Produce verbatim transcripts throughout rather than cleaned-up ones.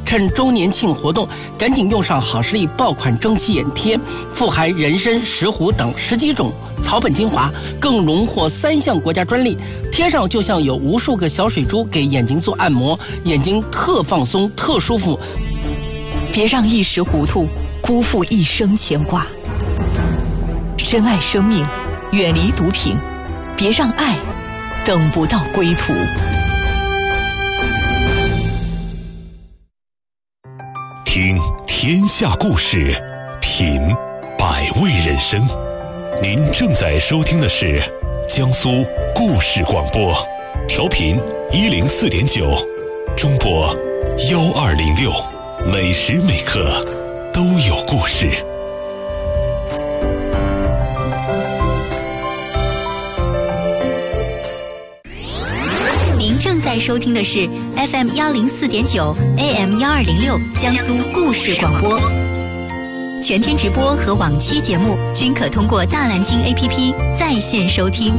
趁周年庆活动，赶紧用上好视力爆款蒸汽眼贴，富含人参、石斛等十几种草本精华，更荣获三项国家专利。贴上就像有无数个小水珠给眼睛做按摩，眼睛特放松、特舒服。 别让一时糊涂辜负一生牵挂。深爱生命，远离毒品，别让爱等不到归途。 听天下故事，品百味人生。您正在收听的是江苏故事广播，调频一零四点九，中波幺二零六，每时每刻都有故事。 您正在收听的是 F M 幺零四点九 A M 幺二零六江苏故事广播。全天直播和往期节目均可通过大蓝鲸 A P P 在线收听。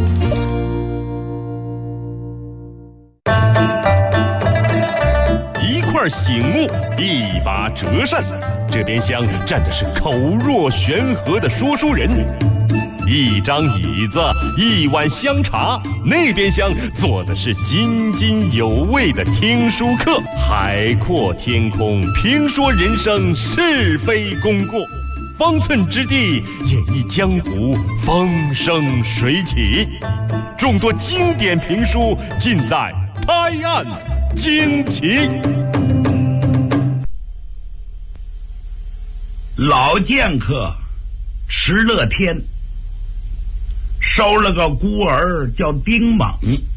一块醒目，一把折扇，这边厢站的是口若悬河的说书人，一张椅子，一碗香茶，那边厢坐的是津津有味的听书客。海阔天空，评说人生是非功过，方寸之地演绎江湖风生水起。众多经典评书尽在拍案惊奇。 老剑客池乐天收了个孤儿叫丁猛，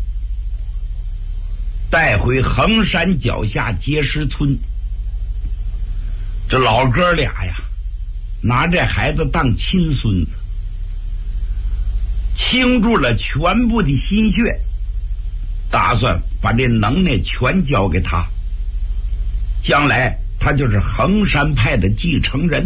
带回衡山脚下碣石村。这老哥俩呀，拿这孩子当亲孙子，倾注了全部的心血，打算把这能耐全交给他，将来他就是衡山派的继承人。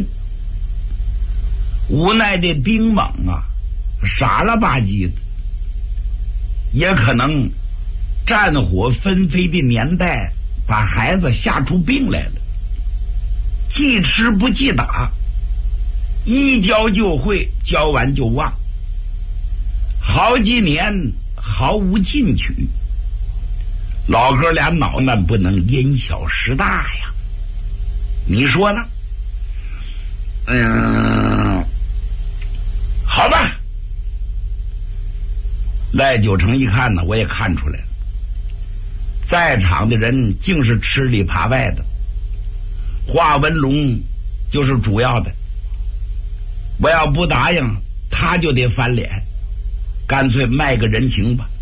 无奈这丁猛啊，傻了吧唧的，也可能战火纷飞的年代把孩子吓出病来了，记吃不记打，一教就会，教完就忘，好几年毫无进取。老哥俩脑难不能因小失大呀，你说呢？嗯，好吧。赖九成一看呢，我也看出来了，在场的人竟是吃里扒外的，华文龙就是主要的。我要不答应，他就得翻脸，干脆卖个人情吧。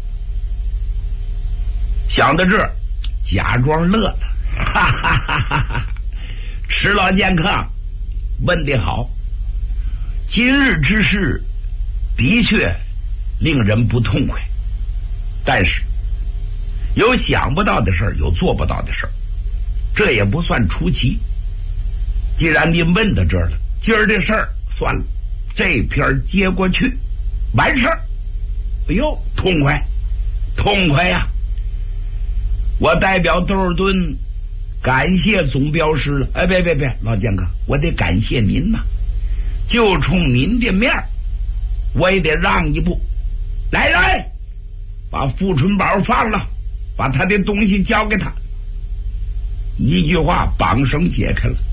想到这儿，假装乐了，哈哈哈哈哈！池老剑客问得好，今日之事的确令人不痛快，但是有想不到的事儿，有做不到的事儿，这也不算出奇。既然您问到这儿了，今儿这事儿算了，这篇接过去，完事儿。哎呦，痛快，痛快呀！我代表窦尔敦感谢总镖师了。哎，别别别，老剑客，我得感谢您呐！就冲您的面儿，我也得让一步。来人，把富春宝放了，把他的东西交给他。一句话，绑绳解开了。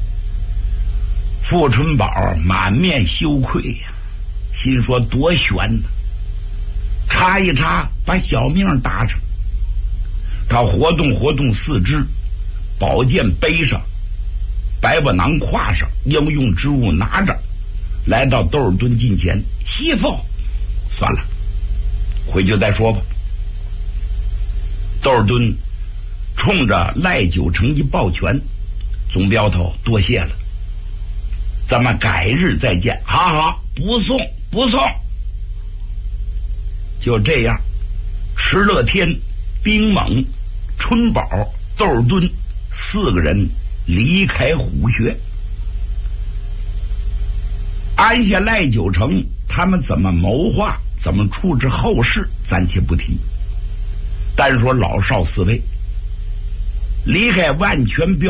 富春宝满面羞愧呀，心说多悬呢，插一插，把小命搭上。他活动活动四肢，宝剑背上，百宝囊挎上，应用之物拿着，来到窦尔敦近前。媳妇，算了，回去再说吧。窦尔敦冲着赖九成一抱拳，总镖头多谢了，咱们改日再见。好好，不送不送。就这样，池乐天、丁猛、春宝、窦尔敦四个人离开虎穴。安下赖九成他们怎么谋划，怎么处置后事，暂且不提，单说老少四位离开万全镖